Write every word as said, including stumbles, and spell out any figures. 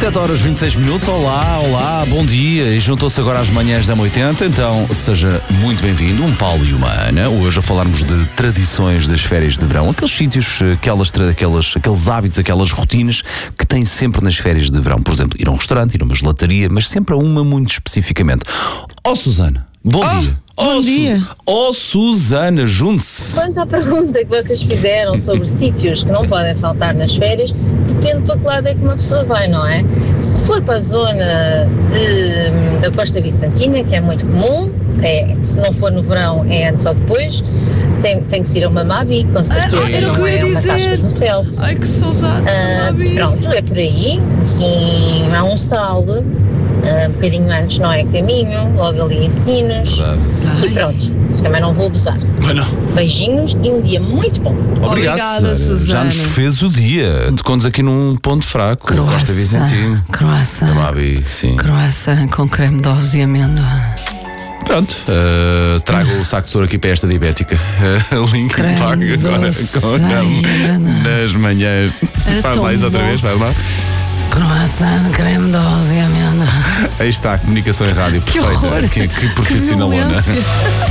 sete horas e vinte e seis minutos, olá, olá, bom dia. E juntou-se agora às manhãs da M oitenta, então seja muito bem-vindo, um Paulo e uma Ana. Hoje a falarmos de tradições das férias de verão, aqueles sítios, aquelas, aquelas, aqueles hábitos, aquelas rotinas que tem sempre nas férias de verão. Por exemplo, ir a um restaurante, ir a uma gelataria, mas sempre a uma muito especificamente. Ó, Susana, bom oh, dia. Bom oh, dia. Ó, oh, Susana, junte-se. Quanto à pergunta que vocês fizeram sobre sítios que não podem faltar nas férias, depende para que lado é que uma pessoa vai, não é? Se for para a zona de, da Costa Vicentina, que é muito comum, é, se não for no verão é antes ou depois, tem, tem que ser a uma Mabi, com certeza, ah, era não o que eu ia é uma dizer. Tasca do Celso. Ai, que saudades, Ah, Mabi. pronto, é por aí, sim, há um saldo, ah, um bocadinho antes não é caminho, logo ali em Sinos, e pronto, mas também não vou abusar. Bueno. Beijinhos e um dia muito bom. Obrigado, Obrigada, Susana. Já nos Susana. fez o dia. Tocou-nos aqui num ponto fraco. Costa Vicentino. Croissant. Da Mabi, sim. Croissant com creme de ovos e amêndoa. Pronto, uh, trago o saco de soro aqui para esta diabética. Uh, Link Creme Park agora doce, com ai, nas manhãs. Era Faz tão lá isso outra bom. vez, faz lá. Croissant, creme de ovos e amêndoa. Aí está a comunicação em rádio Que perfeita. horror. Que, que profissionalona. Que violência.